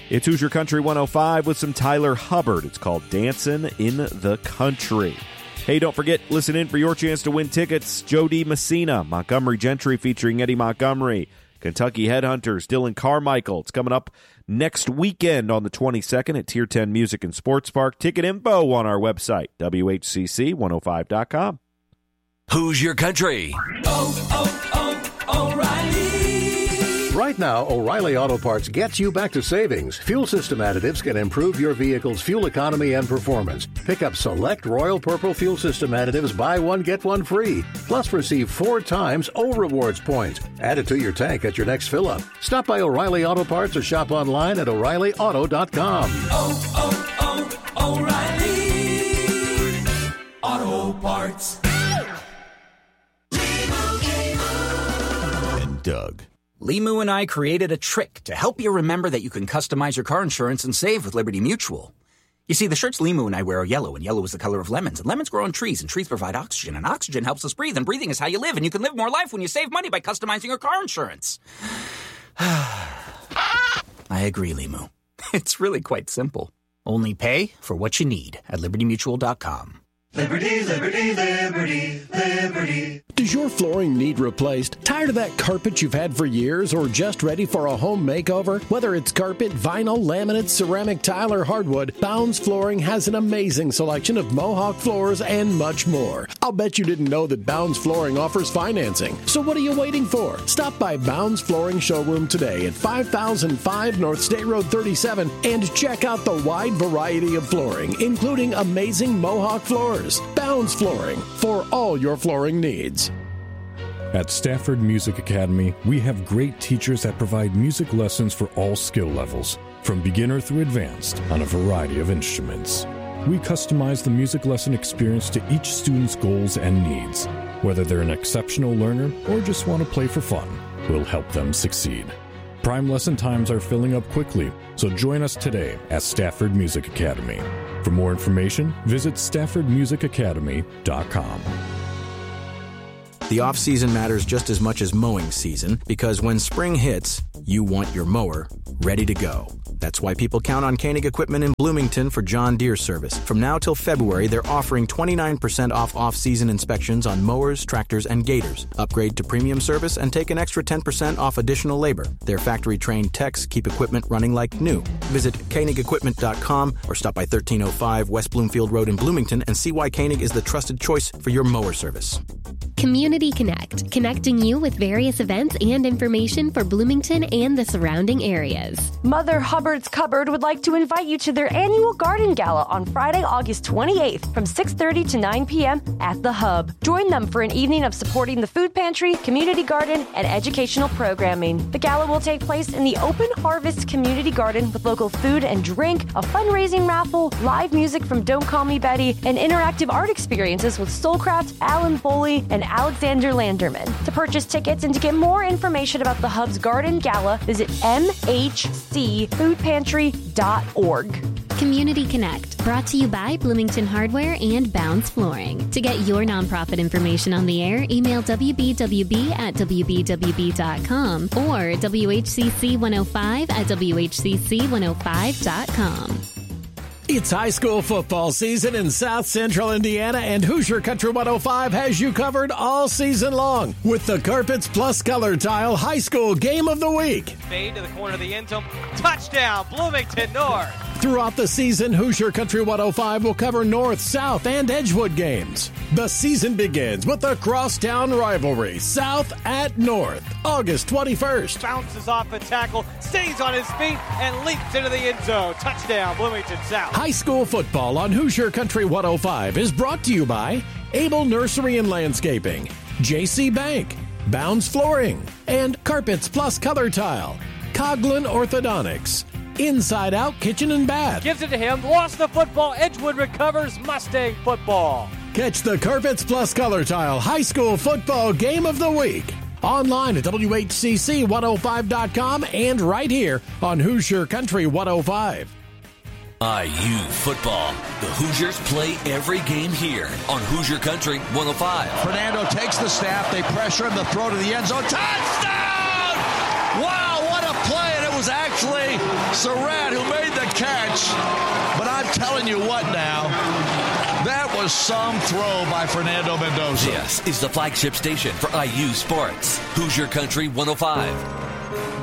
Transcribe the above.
It's Hoosier Country 105 with some Tyler Hubbard. It's called Dancin' in the Country. Hey, don't forget, listen in for your chance to win tickets. Joe D. Messina, Montgomery Gentry featuring Eddie Montgomery, Kentucky Headhunters, Dylan Carmichael. It's coming up next weekend on the 22nd at Tier 10 Music and Sports Park. Ticket info on our website, WHCC105.com. Hoosier Country. O'Reilly. Right now, O'Reilly Auto Parts gets you back to savings. Fuel system additives can improve your vehicle's fuel economy and performance. Pick up select Royal Purple fuel system additives, buy one, get one free. Plus, receive 4 times O Rewards points. Add it to your tank at your next fill-up. Stop by O'Reilly Auto Parts or shop online at O'ReillyAuto.com. O'Reilly Auto Parts. And Doug. Limu and I created a trick to help you remember that you can customize your car insurance and save with Liberty Mutual. You see, the shirts Limu and I wear are yellow, and yellow is the color of lemons. And lemons grow on trees, and trees provide oxygen, and oxygen helps us breathe, and breathing is how you live, and you can live more life when you save money by customizing your car insurance. I agree, Limu. It's really quite simple. Only pay for what you need at LibertyMutual.com. Liberty, liberty, liberty, liberty. Does your flooring need replaced? Tired of that carpet you've had for years or just ready for a home makeover? Whether it's carpet, vinyl, laminate, ceramic, tile, or hardwood, Bounds Flooring has an amazing selection of Mohawk floors and much more. I'll bet you didn't know that Bounds Flooring offers financing. So what are you waiting for? Stop by Bounds Flooring Showroom today at 5005 North State Road 37 and check out the wide variety of flooring, including amazing Mohawk floors. Bounds Flooring, for all your flooring needs. At Stafford Music Academy, we have great teachers that provide music lessons for all skill levels, from beginner through advanced, on a variety of instruments. We customize the music lesson experience to each student's goals and needs. Whether they're an exceptional learner or just want to play for fun, we'll help them succeed. Prime lesson times are filling up quickly, so join us today at Stafford Music Academy. For more information, visit StaffordMusicAcademy.com. The off-season matters just as much as mowing season, because when spring hits, you want your mower ready to go. That's why people count on Koenig Equipment in Bloomington for John Deere service. From now till February, they're offering 29% off off-season inspections on mowers, tractors, and gators. Upgrade to premium service and take an extra 10% off additional labor. Their factory-trained techs keep equipment running like new. Visit KoenigEquipment.com or stop by 1305 West Bloomfield Road in Bloomington and see why Koenig is the trusted choice for your mower service. Community Connect, connecting you with various events and information for Bloomington and the surrounding areas. Mother Hubbard's Cupboard would like to invite you to their annual garden gala on Friday, August 28th from 6:30 to 9 p.m. at the Hub. Join them for an evening of supporting the food pantry, community garden, and educational programming. The gala will take place in the Open Harvest Community Garden with local food and drink, a fundraising raffle, live music from Don't Call Me Betty, and interactive art experiences with Soulcraft, Alan Foley, and Alexander Landerman. To purchase tickets and to get more information about the Hub's Garden Gala, visit mhcfoodpantry.org. Community Connect, brought to you by Bloomington Hardware and Bounds Flooring. To get your nonprofit information on the air, email wbwb@wbwb.com or WHCC105@WHCC105.com. It's high school football season in South Central Indiana, and Hoosier Country 105 has you covered all season long with the Carpets Plus Color Tile High School Game of the Week. Fade to the corner of the end zone. Touchdown, Bloomington North. Throughout the season, Hoosier Country 105 will cover North, South, and Edgewood games. The season begins with the crosstown rivalry, South at North, August 21st. Bounces off a tackle, stays on his feet, and leaps into the end zone. Touchdown, Bloomington South. High school football on Hoosier Country 105 is brought to you by Able Nursery and Landscaping, JC Bank, Bounds Flooring, and Carpets Plus Color Tile, Coughlin Orthodontics, Inside Out Kitchen and Bath. Gives it to him, lost the football, Edgewood recovers, Mustang football. Catch the Carpets Plus Color Tile High School Football Game of the Week online at WHCC105.com and right here on Hoosier Country 105. IU football. The Hoosiers play every game here on Hoosier Country 105. Fernando takes the snap. They pressure him. The throw to the end zone. Touchdown! Wow, what a play. And it was actually Surratt who Sports. But I'm telling you what now, that was some throw by Fernando Mendoza. This is the flagship station for IU Sports. Hoosier Country 105.